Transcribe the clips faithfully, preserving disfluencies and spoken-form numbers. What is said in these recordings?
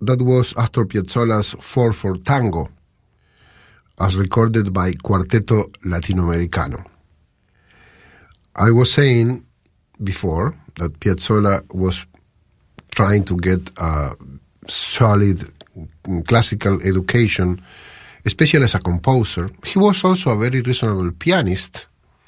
that was Astor Piazzolla's four four Tango, as recorded by Cuarteto Latinoamericano. I was saying before that Piazzolla was trying to get a solid classical education, especially as a composer. He was also a very reasonable pianist,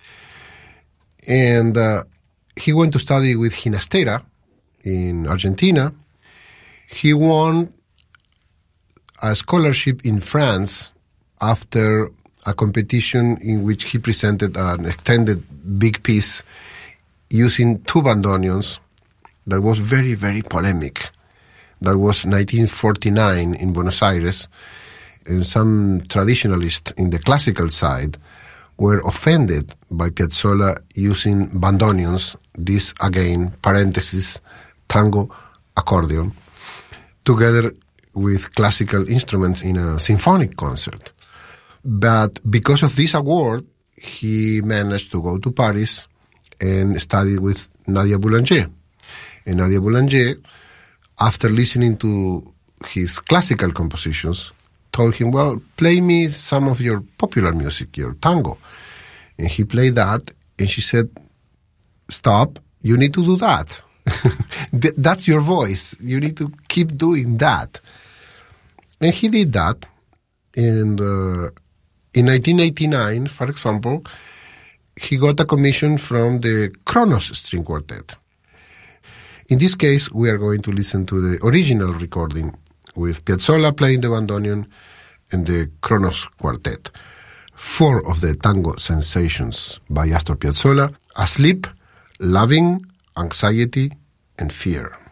and uh, he went to study with Ginastera in Argentina. He won a scholarship in France after a competition in which he presented an extended big piece using two bandoneons that was very, very polemic. That was nineteen forty-nine in Buenos Aires, and some traditionalists in the classical side were offended by Piazzolla using bandoneons, this again, parenthesis, tango accordion, together with classical instruments in a symphonic concert. But because of this award, he managed to go to Paris and study with Nadia Boulanger. And Nadia Boulanger, after listening to his classical compositions, told him, well, play me some of your popular music, your tango. And he played that, and she said, stop, you need to do that. That's your voice. You need to keep doing that. And he did that. And uh, in nineteen eighty-nine, for example, he got a commission from the Kronos String Quartet. In this case, we are going to listen to the original recording with Piazzolla playing the bandoneon and the Kronos Quartet. Four of the tango sensations by Astor Piazzolla: Asleep, Loving, Anxiety, and Fear.